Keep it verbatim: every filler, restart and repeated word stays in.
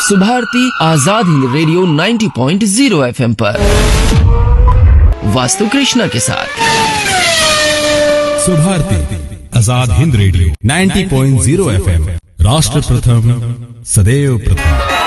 Subharti Azad Hind radio नब्बे point शून्य FM पर वास्तु कृष्णा के साथ। सुभारती आजाद हिंद रेडियो नब्बे पॉइंट शून्य एफएम, राष्ट्र प्रथम सदैव प्रथम।